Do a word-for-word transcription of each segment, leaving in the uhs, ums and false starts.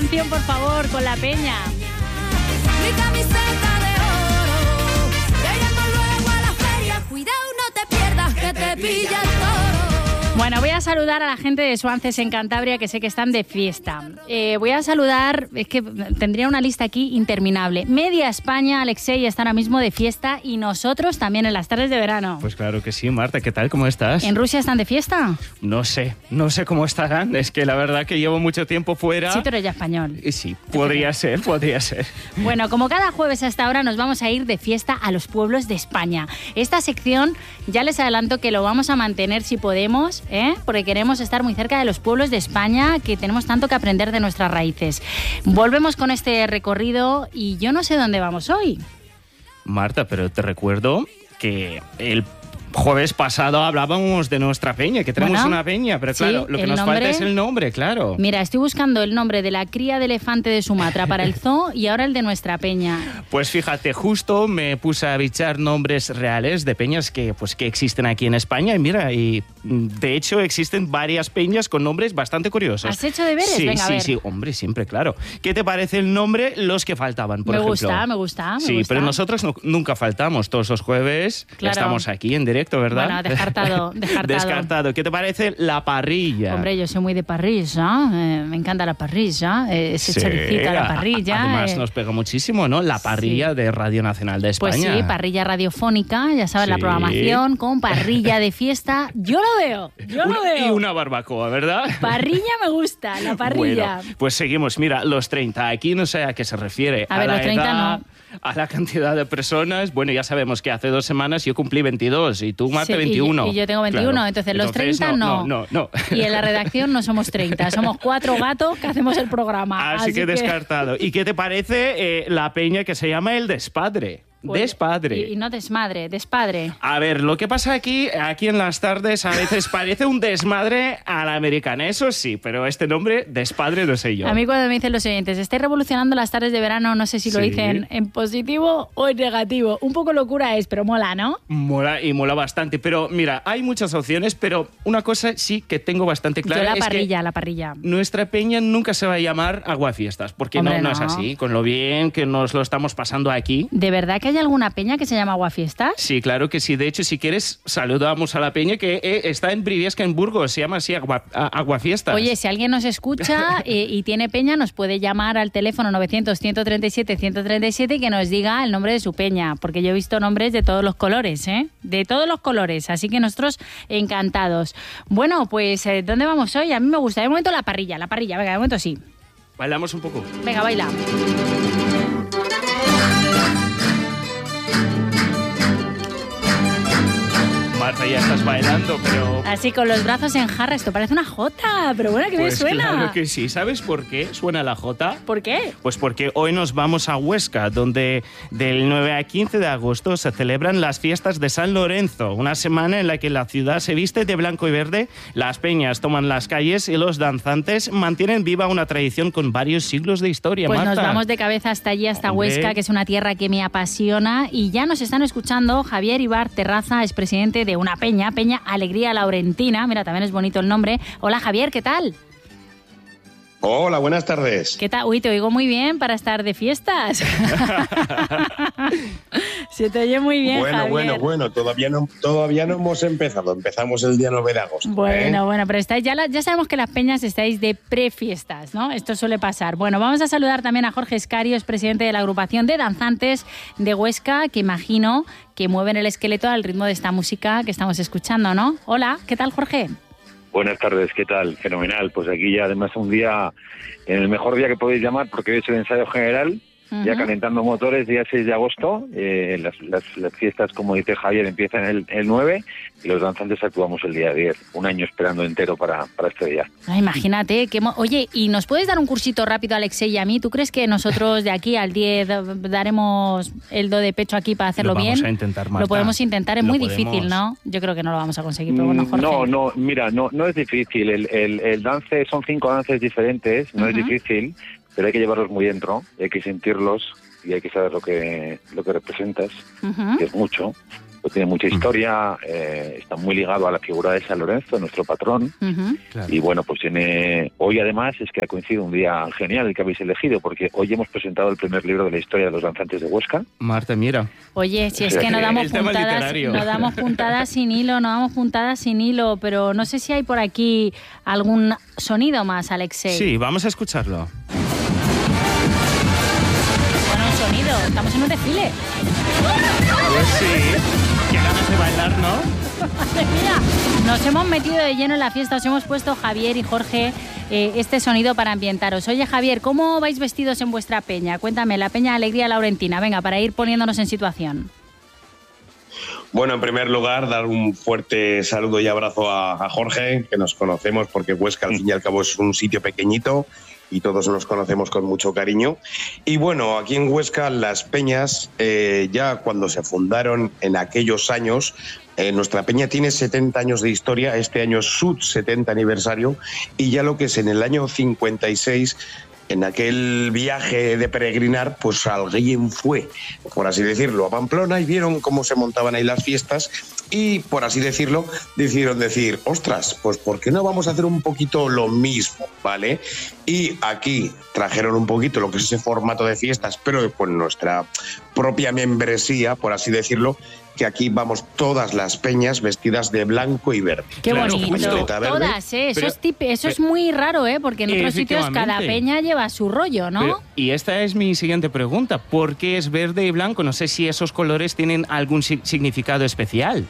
canción, por favor, con la peña. Mi camiseta de oro, llegando luego a la feria, cuidado no te pierdas que te pilla el toro. Bueno, voy a saludar a la gente de Suances en Cantabria, que sé que están de fiesta. Eh, voy a saludar, es que tendría una lista aquí interminable. Media España, Alexei, está ahora mismo de fiesta y nosotros también en las tardes de verano. Pues claro que sí, Marta, ¿qué tal? ¿Cómo estás? ¿En Rusia están de fiesta? No sé, no sé cómo estarán. Es que la verdad que llevo mucho tiempo fuera. Sí, tú eres ya español. Y sí, podría ser, podría ser. Bueno, como cada jueves a esta hora nos vamos a ir de fiesta a los pueblos de España. Esta sección ya les adelanto que lo vamos a mantener si podemos, ¿eh? Porque queremos estar muy cerca de los pueblos de España, que tenemos tanto que aprender de nuestras raíces. Volvemos con este recorrido y yo no sé dónde vamos hoy. Marta, pero te recuerdo que el jueves pasado hablábamos de nuestra peña, que tenemos bueno, una peña, pero claro, sí, lo que el nos nombre, falta es el nombre, claro. Mira, estoy buscando el nombre de la cría de elefante de Sumatra para el zoo y ahora el de nuestra peña. Pues fíjate, justo me puse a bichar nombres reales de peñas que, pues, que existen aquí en España y mira, y de hecho existen varias peñas con nombres bastante curiosos. ¿Has hecho deberes? Sí, Venga, sí, a ver. sí, hombre, siempre, claro. ¿Qué te parece el nombre Los que faltaban, por me ejemplo? Gusta, me gusta, me sí, gusta. pero nosotros no, nunca faltamos, todos los jueves Claro. estamos aquí en directo, ¿verdad? Bueno, descartado, descartado. Descartado. ¿Qué te parece la parrilla? Hombre, yo soy muy de parrilla, eh, me encanta la parrilla, eh, ese Sí, choricito a la parrilla. Además eh. nos pega muchísimo, ¿no? La parrilla Sí. de Radio Nacional de España. Pues sí, parrilla radiofónica, ya sabes, la Sí. programación con parrilla de fiesta. Yo lo veo, yo Una- lo veo. Y una barbacoa, ¿verdad? Parrilla me gusta, la parrilla. Bueno, pues seguimos. Mira, los treinta. Aquí no sé a qué se refiere. A ver, la los treinta edad, no. A la cantidad de personas. Bueno, ya sabemos que hace dos semanas yo cumplí veintidós y tú, Marta, Sí, y- veintiuno. y yo tengo veintiuno, Claro. entonces los treinta no. No, no, no. Y en la redacción no somos treinta, somos cuatro gatos que hacemos el programa. Así, que descartado. ¿Y qué te parece eh, la peña que se llama El Despadre? Pues, Despadre. Y, y no desmadre, despadre. A ver, lo que pasa aquí, aquí en las tardes a veces parece un desmadre a la americana, eso sí, pero este nombre, Despadre, lo sé yo. A mí cuando me dicen los oyentes, estáis revolucionando las tardes de verano, no sé si lo Sí. dicen en positivo o en negativo. Un poco locura es, pero mola, ¿no? Mola y mola bastante, pero mira, hay muchas opciones, pero una cosa sí que tengo bastante clara Yo la es parrilla, que la parrilla. nuestra peña nunca se va a llamar Aguafiestas, porque Hombre, no, no es no. así, con lo bien que nos lo estamos pasando aquí. ¿De verdad que hay alguna peña que se llama Aguafiestas? Sí, claro que sí. De hecho, si quieres, saludamos a la peña que eh, está en Briviesca, en Burgos. Se llama así Agua, a- Aguafiestas. Oye, si alguien nos escucha y, y tiene peña, nos puede llamar al teléfono novecientos, ciento treinta y siete, ciento treinta y siete y que nos diga el nombre de su peña, porque yo he visto nombres de todos los colores, ¿eh? De todos los colores, así que nosotros encantados. Bueno, pues, eh, ¿dónde vamos hoy? A mí me gusta. De momento la parrilla, la parrilla, venga, de momento sí. Bailamos un poco. Venga, baila. Marta, ya estás bailando, pero... Así con los brazos en jarra, esto parece una jota, pero bueno, que me Pues suena. claro que sí. ¿Sabes por qué suena la jota? ¿Por qué? Pues porque hoy nos vamos a Huesca, donde del nueve a quince de agosto se celebran las fiestas de San Lorenzo, una semana en la que la ciudad se viste de blanco y verde, las peñas toman las calles y los danzantes mantienen viva una tradición con varios siglos de historia, Pues Marta. nos vamos de cabeza hasta allí, hasta Hombre. Huesca, que es una tierra que me apasiona. Y ya nos están escuchando. Javier Ibar Terraza es presidente de una peña, Peña Alegría Laurentina. Mira, también es bonito el nombre. Hola, Javier, ¿qué tal? Hola, buenas tardes. ¿Qué tal? Uy, te oigo muy bien para estar de fiestas. Se te oye muy bien, Bueno, Javier. bueno, bueno, todavía no, todavía no hemos empezado. Empezamos el día nueve de agosto. Bueno, ¿eh? bueno, pero estáis ya, la- ya sabemos que las peñas estáis de prefiestas, ¿no? Esto suele pasar. Bueno, vamos a saludar también a Jorge Escario, es presidente de la agrupación de danzantes de Huesca, que imagino que mueven el esqueleto al ritmo de esta música que estamos escuchando, ¿no? Hola, ¿qué tal, Jorge? Buenas tardes, ¿qué tal? Fenomenal. Pues aquí ya además un día, en el mejor día que podéis llamar, porque hoy es el ensayo general, ya Ujú. calentando motores, día seis de agosto. Eh, las, las, las fiestas, como dice Javier, empiezan el, el nueve y los danzantes actuamos el día diez. Un año esperando entero para, para este día. Ay, imagínate. Que mo- Oye, ¿y nos puedes dar un cursito rápido, Alexei y a mí? ¿Tú crees que nosotros de aquí al diez daremos el do de pecho aquí para hacerlo Lo vamos bien? a intentar, Marta. Lo podemos intentar, es Lo muy podemos. difícil, ¿no? Yo creo que no lo vamos a conseguir, pero bueno, Jorge. No, no, mira, no, no es difícil. El, el, el dance son cinco dances diferentes, no es Ujú. difícil, pero hay que llevarlos muy dentro, hay que sentirlos y hay que saber lo que lo que representas, Ujú. que es mucho. pues tiene mucha historia, eh, está muy ligado a la figura de San Lorenzo, nuestro patrón, Ujú. Claro. y bueno, pues tiene, hoy además es que ha coincidido un día genial el que habéis elegido, porque hoy hemos presentado el primer libro de la historia de los danzantes de Huesca. Marta, mira. Oye, si es O sea que no que- damos El tema puntadas, literario. no damos puntadas sin hilo, no damos puntadas sin hilo, pero no sé si hay por aquí algún sonido más, Alexei. Sí, vamos a escucharlo. Bueno, un sonido, estamos en un desfile. Pues sí. Qué ganas de bailar, ¿no? Madre mía, nos hemos metido de lleno en la fiesta, os hemos puesto, Javier y Jorge, eh, este sonido para ambientaros. Oye, Javier, ¿cómo vais vestidos en vuestra peña? Cuéntame, la Peña Alegría Laurentina, venga, para ir poniéndonos en situación. Bueno, en primer lugar, dar un fuerte saludo y abrazo a, a Jorge, que nos conocemos porque Huesca, al fin y al cabo, es un sitio pequeñito y todos nos conocemos con mucho cariño. Y bueno, aquí en Huesca, las peñas, eh, ya cuando se fundaron en aquellos años, eh, nuestra peña tiene setenta años de historia, este año es su setenta aniversario, y ya lo que es en el año cincuenta y seis, en aquel viaje de peregrinar, pues alguien fue, por así decirlo, a Pamplona y vieron cómo se montaban ahí las fiestas y, por así decirlo, decidieron decir, ostras, pues ¿por qué no vamos a hacer un poquito lo mismo, ¿vale? Y aquí trajeron un poquito lo que es ese formato de fiestas, pero con nuestra propia membresía, por así decirlo, que aquí vamos todas las peñas vestidas de blanco y verde. Qué Claro, bonito. justo. Verde. Todas, ¿eh? Eso, Pero- es, tipi- eso es pero- muy raro, ¿eh? Porque en otros sitios cada Efectivamente. peña lleva su rollo, ¿no? Pero- y esta es mi siguiente pregunta. ¿Por qué es verde y blanco? No sé si esos colores tienen algún si- significado especial.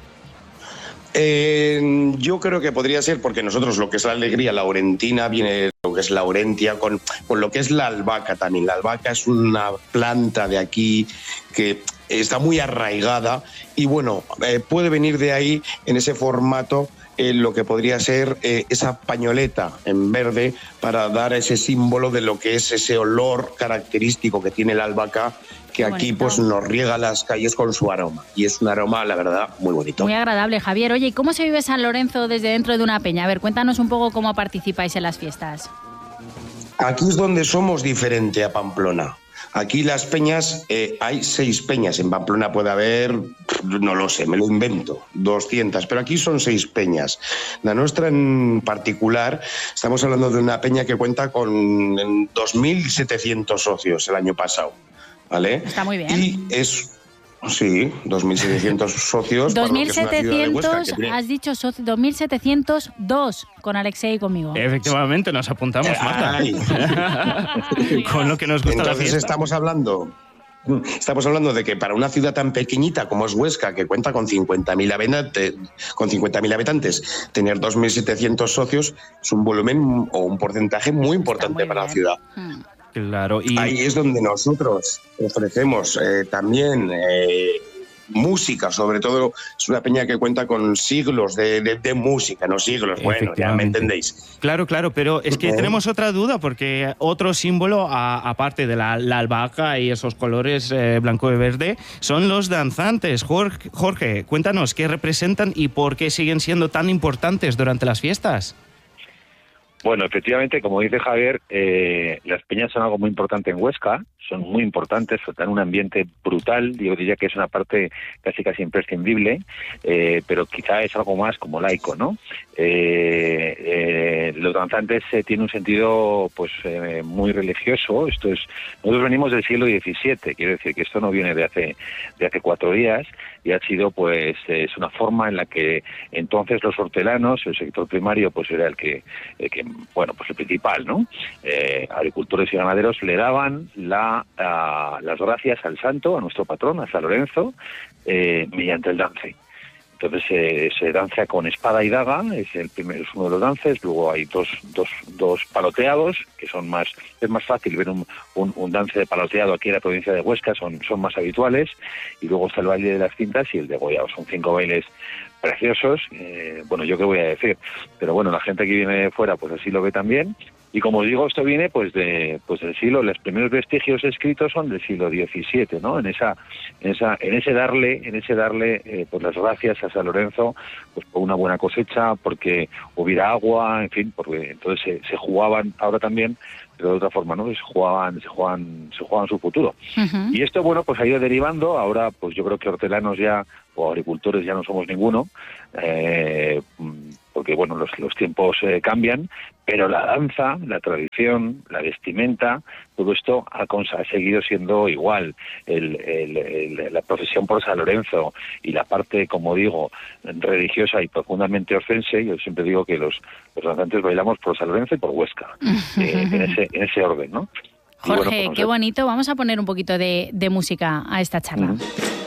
Eh, yo creo que podría ser porque nosotros lo que es la alegría laurentina viene de lo que es Laurentia con, con lo que es la albahaca también. La albahaca es una planta de aquí que está muy arraigada y bueno, eh, puede venir de ahí en ese formato eh, lo que podría ser eh, esa pañoleta en verde para dar ese símbolo de lo que es ese olor característico que tiene la albahaca, que Qué aquí bonito. pues nos riega las calles con su aroma y es un aroma, la verdad, muy bonito. Muy agradable, Javier. Oye, ¿y cómo se vive San Lorenzo desde dentro de una peña? A ver, cuéntanos un poco cómo participáis en las fiestas. Aquí es donde somos diferente a Pamplona. Aquí las peñas, eh, hay seis peñas. En Pamplona puede haber, no lo sé, me lo invento, doscientas, pero aquí son seis peñas. La nuestra en particular, estamos hablando de una peña que cuenta con dos mil setecientos socios el año pasado, ¿vale? Está muy bien. Y es, sí, dos mil setecientos socios. para lo que es una ciudad de Huesca, dos mil setecientos, que tiene- has dicho soci- dos mil setecientos dos con Alexei y conmigo. Efectivamente, nos apuntamos, Marta. Ay. Con lo que nos gusta la Entonces fiesta. estamos hablando, estamos hablando de que para una ciudad tan pequeñita como es Huesca, que cuenta con cincuenta mil habitantes, con cincuenta mil habitantes, tener dos mil setecientos socios es un volumen o un porcentaje muy importante muy para la bien. ciudad. Hmm. Claro, y Ahí es donde nosotros ofrecemos eh, también eh, música, sobre todo es una peña que cuenta con siglos de, de- de música, no siglos, bueno, ya me Efectivamente. entendéis. Claro, claro, pero es que Ujú. tenemos otra duda porque otro símbolo, a- aparte de la, la albahaca y esos colores eh, blanco y verde, son los danzantes. Jorge, Jorge, cuéntanos qué representan y por qué siguen siendo tan importantes durante las fiestas. Bueno, efectivamente, como dice Javier, eh, las peñas son algo muy importante en Huesca, son muy importantes, dan un ambiente brutal, yo diría que es una parte casi casi imprescindible, eh, pero quizá es algo más como laico, ¿no? Eh, eh, los danzantes eh, tienen un sentido pues eh, muy religioso, esto es, nosotros venimos del siglo diecisiete, quiero decir que esto no viene de hace, de hace cuatro días, y ha sido pues es una forma en la que entonces los hortelanos, el sector primario pues era el que, el que bueno, pues el principal, ¿no? Eh, agricultores y ganaderos le daban la, a, las gracias al santo, a nuestro patrón, a San Lorenzo, eh, mediante el dance. Entonces eh, se danza con espada y daga, es el primero, es uno de los dances. Luego hay dos, dos, dos paloteados, que son más, es más fácil ver un, un, un dance de paloteado aquí en la provincia de Huesca, son, son más habituales. Y luego está el baile de las cintas y el degollado. Son cinco bailes preciosos. Eh, bueno, yo qué voy a decir, pero bueno, la gente que viene de fuera pues así lo ve también. Y como digo, esto viene pues de pues del siglo, los primeros vestigios escritos son del siglo diecisiete, ¿no? En esa, en esa, en ese darle, en ese darle eh, pues las gracias a San Lorenzo, pues por una buena cosecha, porque hubiera agua, en fin, porque entonces se, se jugaban ahora también, pero de otra forma, ¿no? Se jugaban, se jugaban, se jugaban su futuro. Uh-huh. Y esto, bueno, pues ha ido derivando. Ahora, pues yo creo que hortelanos ya o agricultores ya no somos ninguno, eh, porque bueno, los, los tiempos eh, cambian, pero la danza, la tradición, la vestimenta, todo esto ha, ha seguido siendo igual. El, el, el, la procesión por San Lorenzo y la parte, como digo, religiosa y profundamente orcense, yo siempre digo que los, los danzantes bailamos por San Lorenzo y por Huesca, eh, en, ese, en ese orden, ¿no? Jorge, bueno, pues, qué bonito. Vamos a poner un poquito de, de música a esta charla. Uh-huh.